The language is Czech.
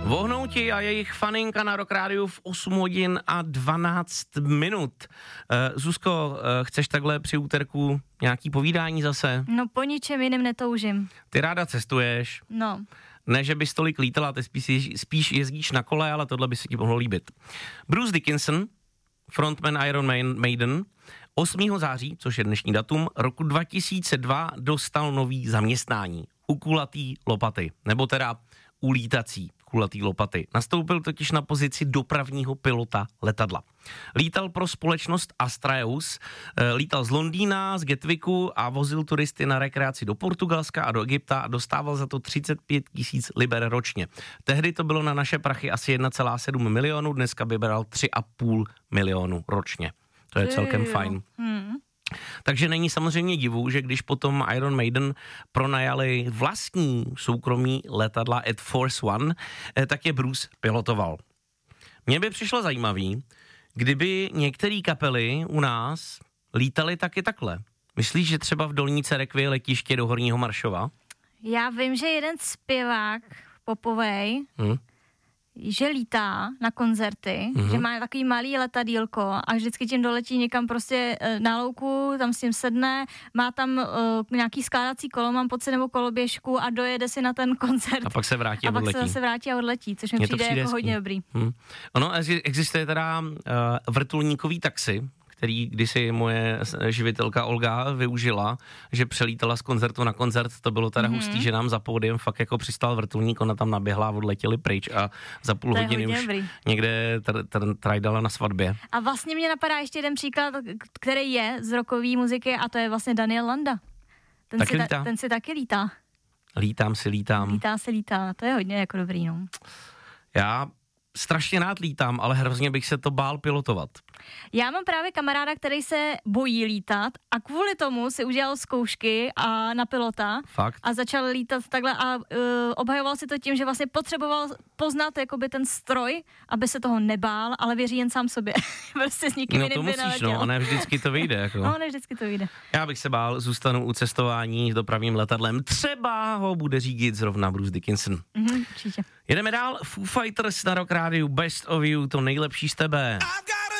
Vohnouti a jejich faninka na Rock Rádiu v 8 hodin a 12 minut. Zuzko, chceš takhle při úterku nějaký povídání zase? No po ničem jiném netoužím. Ty ráda cestuješ? No. Ne, že bys tolik lítala, ty spíš jezdíš na kole, ale tohle by se ti mohlo líbit. Bruce Dickinson, frontman Iron Maiden, 8. září, což je dnešní datum, roku 2002 dostal nový zaměstnání. U kulatý lopaty, nebo teda u lítací kulatý lopaty. Nastoupil totiž na pozici dopravního pilota letadla. Lítal pro společnost Astraeus, lítal z Londýna, z Gatwicku a vozil turisty na rekreaci do Portugalska a do Egypta a dostával za to 35 000 liber ročně. Tehdy to bylo na naše prachy asi 1,7 milionu, dneska by bral 3,5 milionu ročně. To je celkem fajn. Takže není samozřejmě divu, že když potom Iron Maiden pronajali vlastní soukromí letadla Air Force One, tak je Bruce pilotoval. Mně by přišlo zajímavý, kdyby některé kapely u nás lítaly taky takhle. Myslíš, že třeba v Dolní Cerekvi letiště do Horního Maršova? Já vím, že jeden zpěvák popovej, že lítá na koncerty, že má takový malý letadýlko a vždycky tím doletí někam prostě na louku, tam s tím sedne, má tam nějaký skládací kolo, mám pocit, nebo koloběžku a dojede si na ten koncert. A pak se vrátí a odletí. A pak se zase vrátí a odletí, což mi přijde jako hodně dobrý. Ono existuje teda vrtulníkový taxi, který kdysi moje živitelka Olga využila, že přelítala z koncertu na koncert, to bylo teda hustý, že nám za pódiem fakt jako přistál vrtulník, ona tam naběhla a odletěli pryč a za půl hodiny už někde trajdala na svatbě. A vlastně mě napadá ještě jeden příklad, který je z rockové muziky a to je vlastně Daniel Landa. Ten si taky lítá. Lítá se lítá, to je hodně jako dobrý, no. Já strašně rád lítám, ale hrozně bych se to bál pilotovat. Já mám právě kamaráda, který se bojí lítat a kvůli tomu si udělal zkoušky na pilota. Fakt? A začal lítat takhle a obhajoval si to tím, že vlastně potřeboval poznat jakoby ten stroj, aby se toho nebál, ale věří jen sám sobě. Prostě s nikým jiným by neletěl. No, a ne vždycky to vyjde. Jako. No, ne vždycky to vyjde. Já bych se bál, zůstanu u cestování s dopravním letadlem. Třeba ho bude řídit zrovna Bruce Dickinson. Určitě. Jedeme dál. Foo Fighters na Rock Rádiu, Best of You, to nejlepší z tebe.